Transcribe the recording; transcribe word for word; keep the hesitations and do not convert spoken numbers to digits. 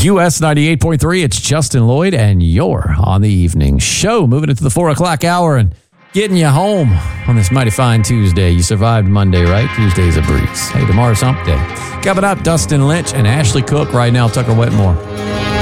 U S ninety-eight point three, it's Justin Lloyd, and you're on the evening show. Moving into the four o'clock hour and getting you home on this mighty fine Tuesday. You survived Monday, right? Tuesday's a breeze. Hey, tomorrow's hump day. Coming up, Dustin Lynch and Ashley Cook. Right now, Tucker Wetmore.